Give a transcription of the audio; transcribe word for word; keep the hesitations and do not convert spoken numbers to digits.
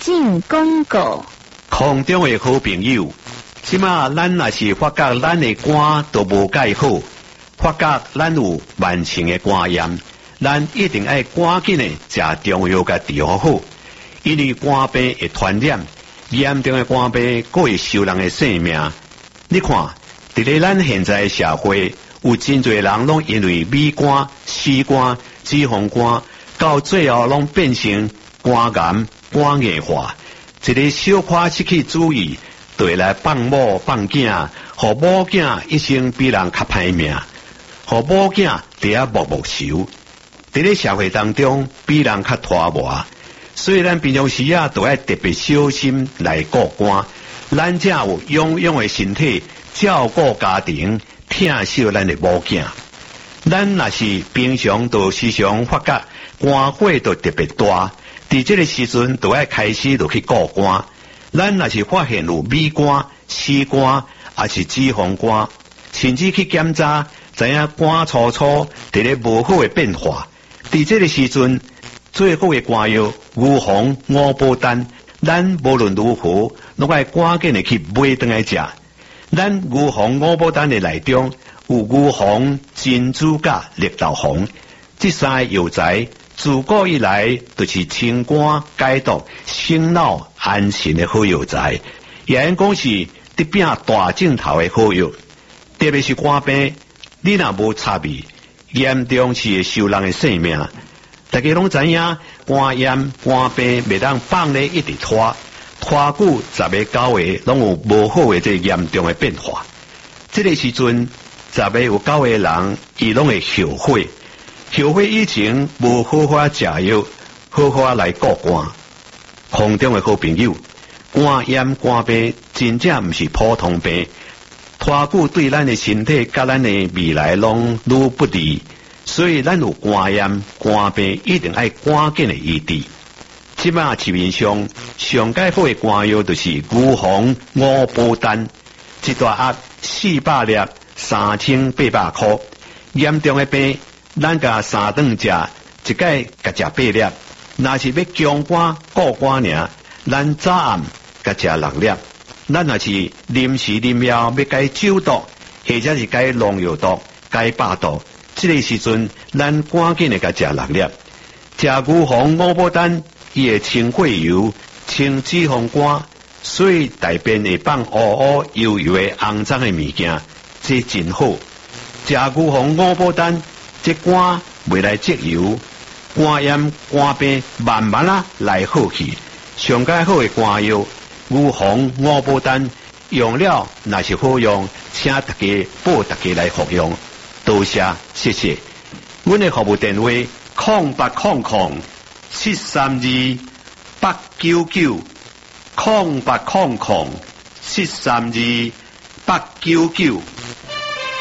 进广告。 空中的好朋友，即马咱若是发觉咱的肝都无介好，发觉咱有慢性的肝炎，咱一定要赶紧的食中药甲治疗好，因为肝病会传染，严重的肝病佫会收人的性命。你看，伫咧咱现在的社会，有真侪人拢因为米肝、C肝、脂肪肝，到最后拢变成肝癌、肝硬化。一个小可失去注意，就会来放某放囝，互某囝一生比人较歹命，互某囝伫遐默默受。伫咧社会当中，比人较拖磨，所以咱平常时啊，都要特别小心来顾肝。咱才有勇勇的身体，照顾家庭，疼惜咱的某囝。咱若是平常都时常发觉肝火都特别大。伫这个时阵，就要开始就去顾肝。咱若是发现有米肝、C肝，也是脂肪肝，甚至去检查，知影肝粗粗伫咧无好的变化。伫这个时阵，最好的肝药牛黄、五宝丹，咱无论如何，拢要赶紧的去买回来食。咱牛黄、五宝丹的内中有牛黄、珍珠甲绿豆黄，这三个药材。自古以来，就是清肝解毒、醒脑安神的好药材，也因讲是得拼大镜头的好药。特别是肝病，你若无插味，严重是会收人的性命。大家拢知影，肝炎、肝病袂当放咧一直拖，拖久十个九个拢有无好的这严重的变化。这个时阵，十个有九个人，伊拢会后悔。后悔以前无好好食药，好好来顾肝。空中的好朋友，肝炎、肝病真正毋是普通病，拖久对咱的身体甲咱的未来拢愈不利，所以咱有肝炎、肝病一定要赶紧的医治。即马市面上上解好的肝药就是牛黄、五宝丹，一大盒四百粒，三千八百块。严重的病。咱甲三顿食，一摆甲食八粒。若是要强肝固肝尔，咱早暗甲食六粒。咱若是临时临要要解酒毒，或者是解农药毒、解百毒，这个时阵咱赶紧的甲食六粒。食牛黄、五宝丹，伊会清血油、清脂肪肝，所以大便会放乌乌油油的肮脏的物件，这真好。食牛黄、五宝丹。这肝未来积油，肝炎、肝病慢慢啊来好去。上解好的肝药，牛黄、五宝丹用了若是好用，请大家报大家来服用。多谢，谢谢。阮的服务电话：空八空空七三二八九九，空八空空七三二八九九。